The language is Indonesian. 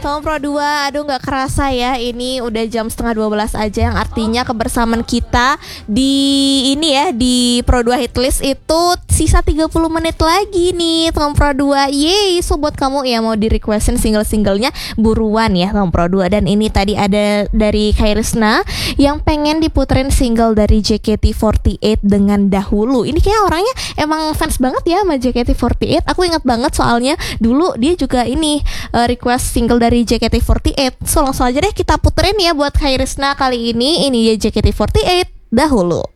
Tom Pro 2, aduh gak kerasa ya, ini udah jam setengah 12 aja, yang artinya kebersamaan kita di ini ya, di Pro 2 Hitlist itu sisa 30 menit lagi nih Tom Pro 2. Yeay, so buat kamu ya mau di requestin single-singlenya buruan ya Tom Pro 2. Dan ini tadi ada dari Khairisna yang pengen diputerin single dari JKT48 dengan Dahulu. Ini kayak orangnya emang fans banget ya sama JKT48. Aku ingat banget soalnya dulu dia juga ini request single dari JKT48. So langsung aja deh kita puterin ya buat Khairisna kali ini. Ini ya JKT48 Dahulu.